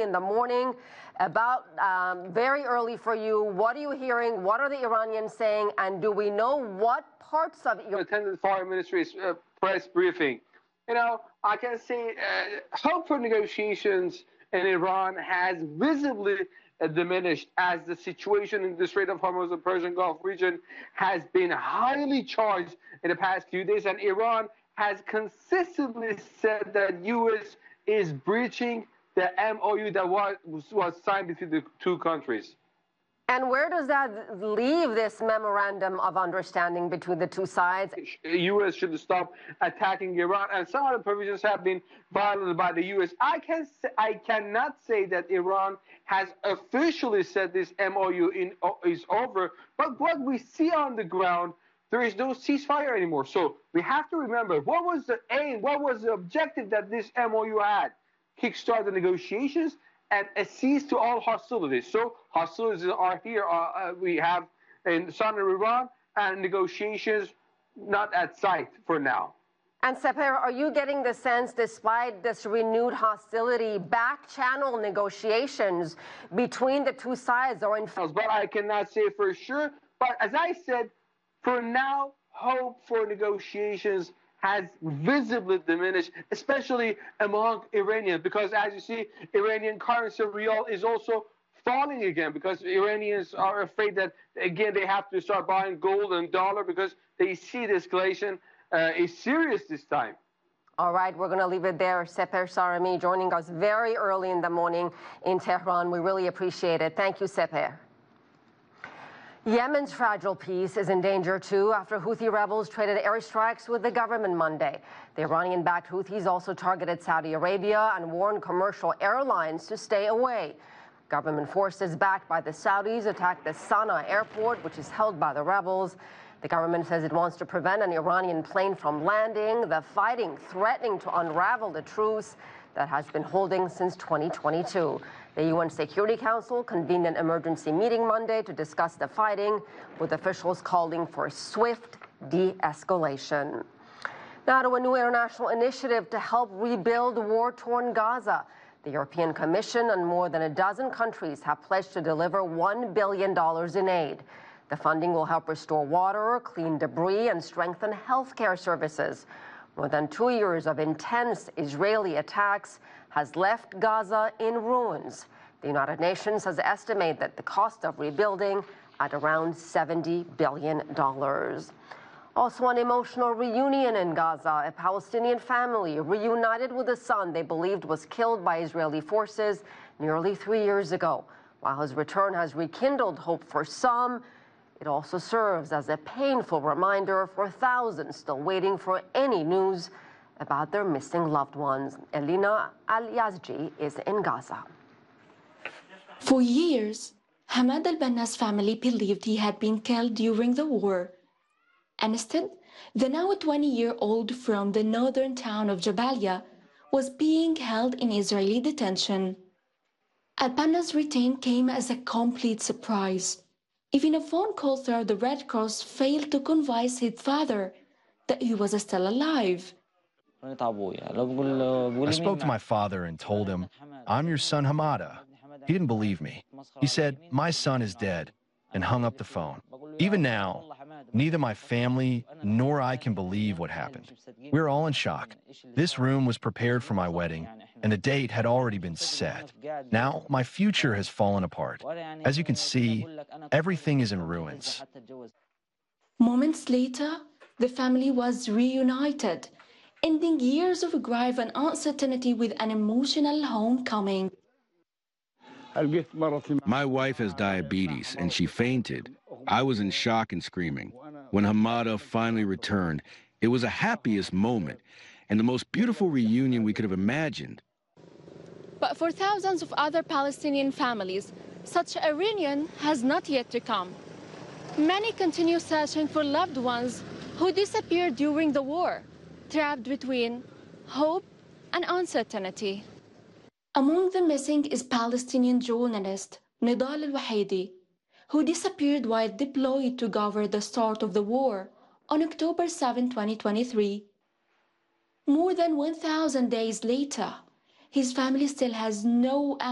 in the morning. About very early for you. What are you hearing? What are the Iranians saying? And do we know what parts of Iran? Attended the Foreign Ministry's press briefing. You know, I can say hope for negotiations in Iran has visibly diminished as the situation in the Strait of Hormuz, the Persian Gulf region, has been highly charged in the past few days, and Iran has consistently said that U.S. is breaching the MOU that was signed between the two countries. And where does that leave this memorandum of understanding between the two sides? The U.S. should stop attacking Iran, and some of the provisions have been violated by the U.S. I cannot say that Iran has officially said this MOU is over, but what we see on the ground, there is no ceasefire anymore. So we have to remember, what was the aim, what was the objective that this MOU had? Kickstart the negotiations and a cease to all hostilities. So hostilities are here. We have in southern Iran, and negotiations not at sight for now. And Seper, are you getting the sense, despite this renewed hostility, back-channel negotiations between the two sides are in? But I cannot say for sure. But as I said, for now, hope for negotiations has visibly diminished, especially among Iranians, because as you see, Iranian currency rial is also falling again, because Iranians are afraid that, again, they have to start buying gold and dollar because they see the escalation is serious this time. All right, we're going to leave it there. Seper Sarami joining us very early in the morning in Tehran. We really appreciate it. Thank you, Seper. Yemen's fragile peace is in danger, too, after Houthi rebels traded airstrikes with the government Monday. The Iranian-backed Houthis also targeted Saudi Arabia and warned commercial airlines to stay away. Government forces backed by the Saudis attacked the Sana'a airport, which is held by the rebels. The government says it wants to prevent an Iranian plane from landing, the fighting threatening to unravel the truce that has been holding since 2022. The UN Security Council convened an emergency meeting Monday to discuss the fighting, with officials calling for swift de-escalation. Now to a new international initiative to help rebuild war-torn Gaza. The European Commission and more than a dozen countries have pledged to deliver $1 billion in aid. The funding will help restore water, clean debris, and strengthen healthcare services. More than 2 years of intense Israeli attacks has left Gaza in ruins. The United Nations has estimated that the cost of rebuilding at around $70 billion. Also, an emotional reunion in Gaza. A Palestinian family reunited with a son they believed was killed by Israeli forces nearly 3 years ago. While his return has rekindled hope for some, it also serves as a painful reminder for thousands still waiting for any news about their missing loved ones. Elina Al-Yazji is in Gaza. For years, Hamad al-Banna's family believed he had been killed during the war. Instead, the now 20-year-old from the northern town of Jabalia was being held in Israeli detention. Al-Banna's return came as a complete surprise. Even a phone call through the Red Cross failed to convince his father that he was still alive. I spoke to my father and told him, "I'm your son Hamada." He didn't believe me. He said, "My son is dead," and hung up the phone. Even now, neither my family nor I can believe what happened. We're all in shock. This room was prepared for my wedding, and the date had already been set. Now, my future has fallen apart. As you can see, everything is in ruins. Moments later, the family was reunited, ending years of grief and uncertainty with an emotional homecoming. My wife has diabetes, and she fainted. I was in shock and screaming. When Hamada finally returned, it was the happiest moment and the most beautiful reunion we could have imagined. But for thousands of other Palestinian families, such a reunion has not yet to come. Many continue searching for loved ones who disappeared during the war, trapped between hope and uncertainty. Among the missing is Palestinian journalist Nidal al-Wahidi, who disappeared while deployed to cover the start of the war on October 7, 2023. More than 1,000 days later, his family still has no